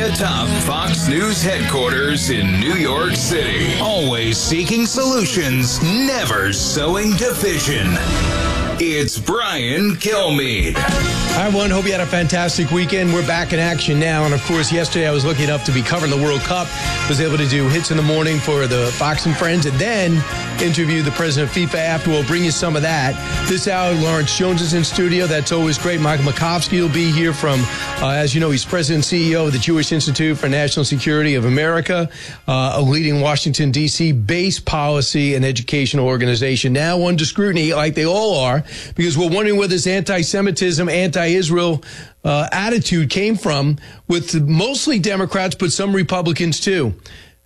the top Fox News headquarters in New York City. Always seeking solutions, never sowing division. It's Brian Kilmeade. Hi, everyone. Hope you had a fantastic weekend. We're back in action now. And, of course, yesterday I was lucky enough to be covering the World Cup. Was able to do Hits in the Morning for the Fox and Friends and then interview the president of FIFA after. We'll bring you some of that. This hour, Lawrence Jones is in studio. That's always great. Michael Makovsky will be here from, as you know, he's president and CEO of the Jewish Institute for National Security of America, a leading Washington, D.C. based policy and educational organization. Now under scrutiny, like they all are, because we're wondering where this anti-Semitism, anti-Israel attitude came from with mostly Democrats, but some Republicans too.